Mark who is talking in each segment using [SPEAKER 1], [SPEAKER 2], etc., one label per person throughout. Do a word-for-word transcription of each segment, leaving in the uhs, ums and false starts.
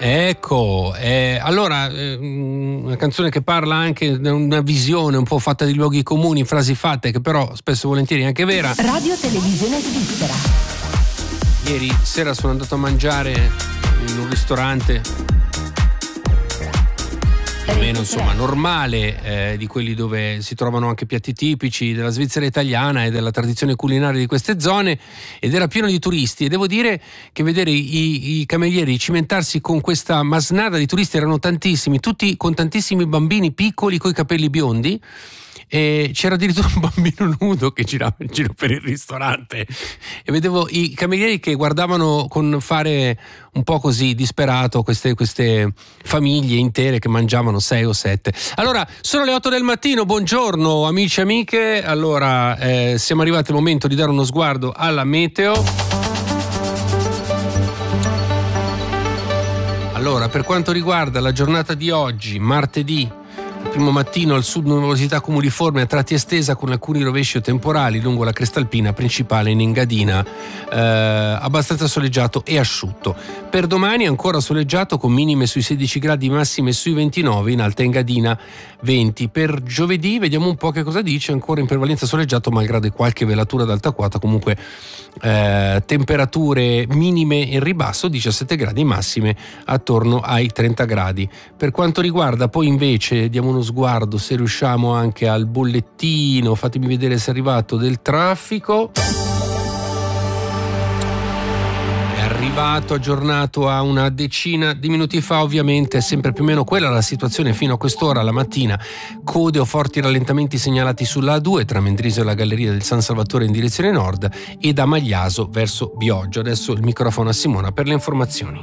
[SPEAKER 1] Ecco, eh, allora eh, una canzone che parla anche di una visione un po' fatta di luoghi comuni, frasi fatte, che però spesso e volentieri è anche vera.
[SPEAKER 2] Radio Televisione Svizzera.
[SPEAKER 1] Ieri sera sono andato a mangiare in un ristorante meno insomma normale, eh, di quelli dove si trovano anche piatti tipici della Svizzera italiana e della tradizione culinaria di queste zone, ed era pieno di turisti, e devo dire che vedere i, i camerieri cimentarsi con questa masnada di turisti, erano tantissimi, tutti con tantissimi bambini piccoli coi capelli biondi, e c'era addirittura un bambino nudo che girava in giro per il ristorante, e vedevo i camerieri che guardavano con fare un po' così disperato queste, queste famiglie intere che mangiavano sei o sette. Allora, sono le otto del mattino, buongiorno amici e amiche. Allora, eh, siamo arrivati al momento di dare uno sguardo alla meteo. Allora, per quanto riguarda la giornata di oggi, martedì, primo mattino al sud nuvolosità cumuliforme a tratti estesa con alcuni rovesci o temporali lungo la cresta alpina principale in Engadina, eh, abbastanza soleggiato e asciutto. Per domani ancora soleggiato con minime sui sedici gradi, massime sui ventinove, in Alta Engadina venti. Per giovedì vediamo un po' che cosa dice, ancora in prevalenza soleggiato malgrado qualche velatura d'alta quota, comunque eh, temperature minime in ribasso, diciassette gradi, massime attorno ai trenta gradi. Per quanto riguarda poi invece, diamo uno sguardo se riusciamo anche al bollettino, fatemi vedere se è arrivato, del traffico. È arrivato aggiornato a una decina di minuti fa, ovviamente è sempre più o meno quella la situazione fino a quest'ora la mattina. Code o forti rallentamenti segnalati sulla A due tra Mendrisio e la Galleria del San Salvatore in direzione nord, e da Magliaso verso Bioggio. Adesso il microfono a Simona per le informazioni.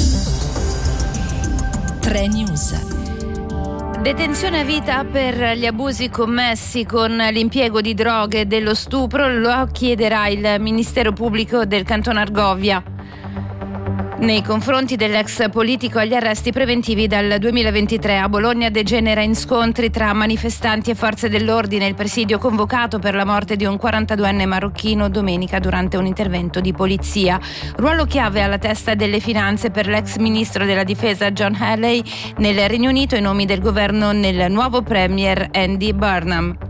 [SPEAKER 2] tre News.
[SPEAKER 3] Detenzione a vita per gli abusi commessi con l'impiego di droghe e dello stupro, lo chiederà il Ministero Pubblico del Canton Argovia. Nei confronti dell'ex politico agli arresti preventivi dal duemilaventitré, a Bologna degenera in scontri tra manifestanti e forze dell'ordine il presidio convocato per la morte di un quarantaduenne marocchino domenica durante un intervento di polizia. Ruolo chiave alla testa delle finanze per l'ex ministro della difesa John Halley nel Regno Unito, i nomi del governo nel nuovo premier Andy Burnham.